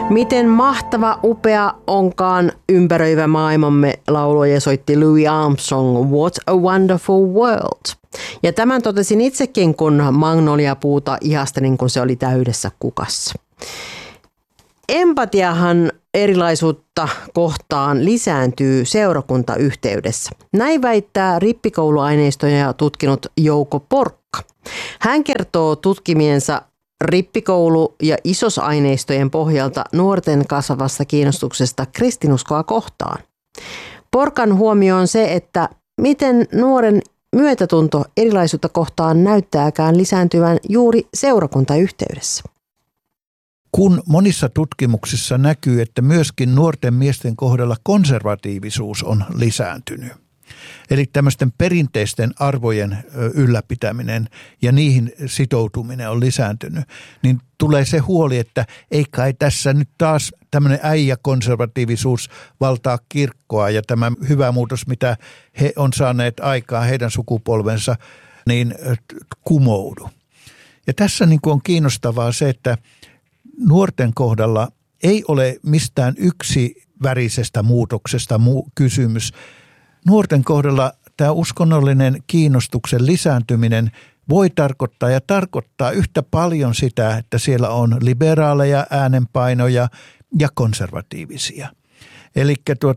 Miten mahtava, upea onkaan ympäröivä maailmamme, lauloi soitti Louis Armstrong, What a Wonderful World. Ja tämän totesin itsekin, kun magnoliapuuta ihastelin, kun se oli täydessä kukassa. Empatiahan erilaisuutta kohtaan lisääntyy seurakuntayhteydessä. Näin väittää rippikouluaineistoja tutkinut Jouko Porkka. Hän kertoo tutkimiensa rippikoulu- ja isosaineistojen pohjalta nuorten kasvavasta kiinnostuksesta kristinuskoa kohtaan. Porkan huomio on se, että miten nuoren myötätunto erilaisuutta kohtaan näyttääkään lisääntyvän juuri seurakuntayhteydessä. Kun monissa tutkimuksissa näkyy, että myöskin nuorten miesten kohdalla konservatiivisuus on lisääntynyt. Eli tämmöisten perinteisten arvojen ylläpitäminen ja niihin sitoutuminen on lisääntynyt, niin tulee se huoli, että ei kai tässä nyt taas tämmöinen äijäkonservatiivisuus valtaa kirkkoa ja tämä hyvä muutos, mitä he on saaneet aikaan heidän sukupolvensa, niin kumoudu. Ja tässä niin kuin on kiinnostavaa se, että nuorten kohdalla ei ole mistään yksivärisestä muutoksesta kysymys. Nuorten kohdalla tämä uskonnollinen kiinnostuksen lisääntyminen voi tarkoittaa ja tarkoittaa yhtä paljon sitä, että siellä on liberaaleja äänenpainoja ja konservatiivisia. Eli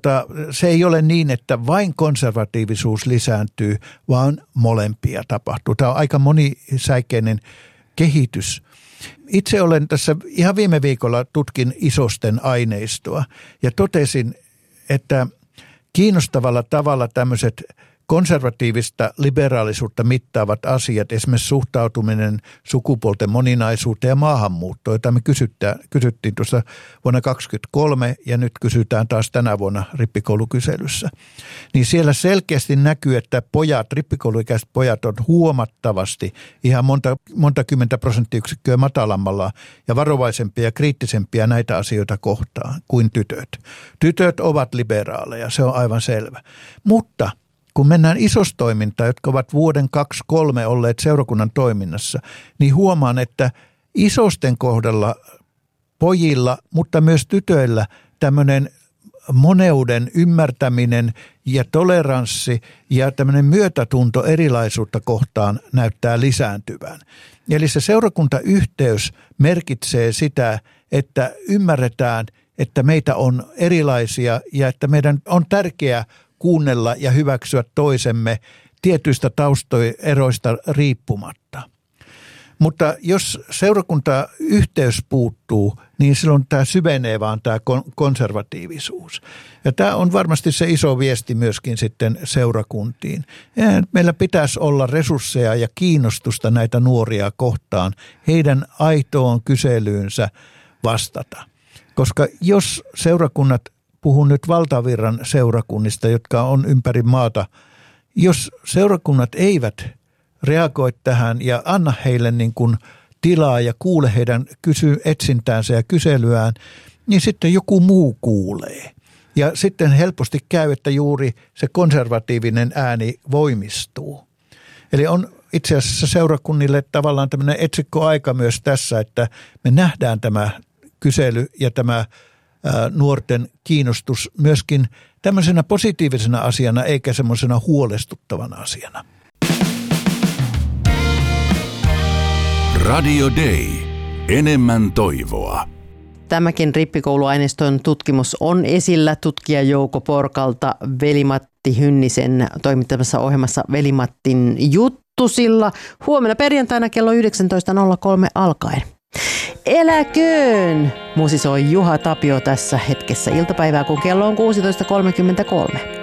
se ei ole niin, että vain konservatiivisuus lisääntyy, vaan molempia tapahtuu. Tämä on aika monisäikeinen kehitys. Itse olen tässä ihan viime viikolla tutkin isosten aineistoa ja totesin, että kiinnostavalla tavalla tämmöiset konservatiivista liberaalisuutta mittaavat asiat, esimerkiksi suhtautuminen sukupuolten moninaisuuteen ja maahanmuuttoon, jota me kysyttiin tuossa vuonna 2023 ja nyt kysytään taas tänä vuonna rippikoulukyselyssä. Niin siellä selkeästi näkyy, että rippikouluikäiset pojat on huomattavasti ihan monta 10% matalammalla ja varovaisempia ja kriittisempiä näitä asioita kohtaan kuin tytöt. Tytöt ovat liberaaleja, se on aivan selvä. Mutta kun mennään isostoimintaan, jotka ovat vuoden 2023 olleet seurakunnan toiminnassa, niin huomaan, että isosten kohdalla pojilla, mutta myös tytöillä tämmöinen moneuden ymmärtäminen ja toleranssi ja tämmöinen myötätunto erilaisuutta kohtaan näyttää lisääntyvän. Eli se seurakuntayhteys merkitsee sitä, että ymmärretään, että meitä on erilaisia ja että meidän on tärkeää kuunnella ja hyväksyä toisemme tietyistä taustoeroista riippumatta. Mutta jos seurakuntayhteys puuttuu, niin silloin tämä syvenee vaan tämä konservatiivisuus. Ja tämä on varmasti se iso viesti myöskin sitten seurakuntiin. Meillä pitäisi olla resursseja ja kiinnostusta näitä nuoria kohtaan, heidän aitoon kyselyynsä vastata. Koska jos seurakunnat, puhun nyt valtavirran seurakunnista, jotka on ympäri maata, jos seurakunnat eivät reagoi tähän ja anna heille niin kuin tilaa ja kuule heidän etsintäänsä ja kyselyään, niin sitten joku muu kuulee. Ja sitten helposti käy, että juuri se konservatiivinen ääni voimistuu. Eli on itse asiassa seurakunnille tavallaan tämmöinen etsikkoaika myös tässä, että me nähdään tämä kysely ja tämä nuorten kiinnostus myöskin tämmöisenä positiivisena asiana eikä semmoisena huolestuttavana asiana. Radio Day. Enemmän toivoa. Tämäkin rippikouluaineiston tutkimus on esillä tutkija Jouko Porkalta Veli-Matti Hynnisen toimittamassa ohjelmassa Veli-Mattin juttusilla huomenna perjantaina kello 19.03 alkaen. Eläköön! Musisoi Juha Tapio tässä hetkessä iltapäivää, kun kello on 16.33.